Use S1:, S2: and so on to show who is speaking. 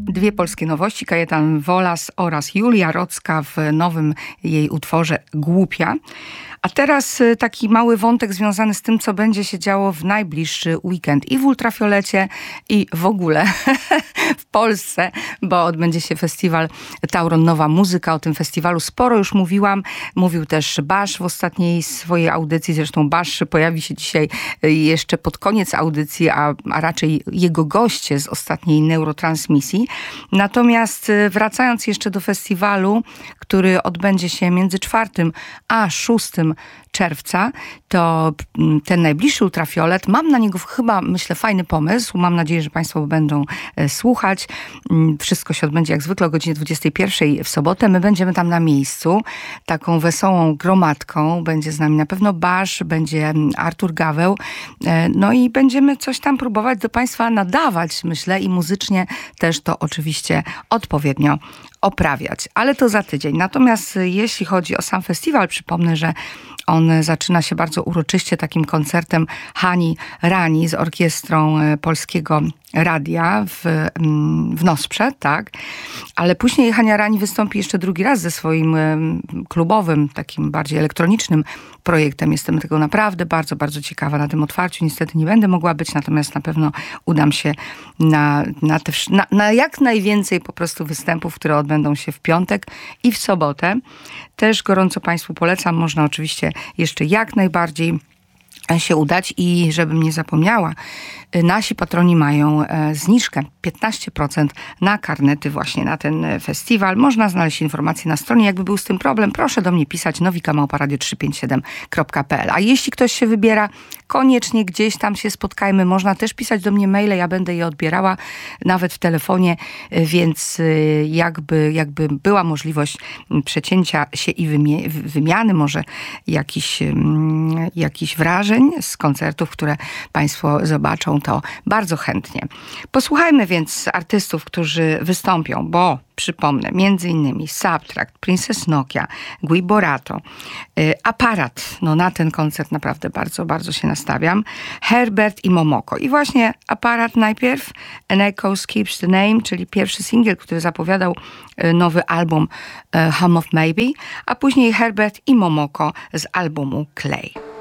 S1: Dwie polskie nowości, Kajetan Wolas oraz Julia Rocka w nowym jej utworze Głupia. A teraz taki mały wątek związany z tym, co będzie się działo w najbliższy weekend i w Ultrafiolecie, i w ogóle w Polsce, bo odbędzie się festiwal Tauron Nowa Muzyka. O tym festiwalu sporo już mówiłam. Mówił też Basz w ostatniej swojej audycji. Zresztą Basz pojawi się dzisiaj jeszcze pod koniec audycji, a raczej jego goście z ostatniej neurotransmisji. Natomiast wracając jeszcze do festiwalu, który odbędzie się między 4 a 6 czerwca, to ten najbliższy Ultrafiolet, mam na niego chyba, myślę, fajny pomysł. Mam nadzieję, że Państwo będą słuchać. Wszystko się odbędzie jak zwykle o godzinie 21 w sobotę. My będziemy tam na miejscu, taką wesołą gromadką. Będzie z nami na pewno Basz, będzie Artur Gaweł. No i będziemy coś tam próbować do Państwa nadawać, myślę, i muzycznie też to oczywiście odpowiednio oprawiać. Ale to za tydzień. Natomiast jeśli chodzi o sam festiwal, przypomnę, że on zaczyna się bardzo uroczyście takim koncertem Hani Rani z orkiestrą Polskiego Radia w Nosprze, tak? Ale później Hania Rani wystąpi jeszcze drugi raz ze swoim klubowym, takim bardziej elektronicznym projektem. Jestem tego naprawdę bardzo, bardzo ciekawa na tym otwarciu. Niestety nie będę mogła być, natomiast na pewno udam się na jak najwięcej po prostu występów, które odbędą się w piątek i w sobotę. Też gorąco Państwu polecam. Można oczywiście jeszcze jak najbardziej się udać i żebym nie zapomniała, nasi patroni mają zniżkę 15% na karnety właśnie na ten festiwal. Można znaleźć informacje na stronie. Jakby był z tym problem, proszę do mnie pisać nowika@radio357.pl. A jeśli ktoś się wybiera, koniecznie gdzieś tam się spotkajmy. Można też pisać do mnie maile, ja będę je odbierała nawet w telefonie, więc jakby była możliwość przecięcia się i wymiany może jakichś wrażeń z koncertów, które Państwo zobaczą, to bardzo chętnie. Posłuchajmy więc artystów, którzy wystąpią, bo przypomnę, między innymi Subtract, Princess Nokia, Gui Borato, Aparat, no na ten koncert naprawdę bardzo, bardzo się nastawiam, Herbert i Momoko. I właśnie Aparat najpierw, An Echo Keeps the Name, czyli pierwszy singiel, który zapowiadał nowy album Hum of Maybe, a później Herbert i Momoko z albumu Clay.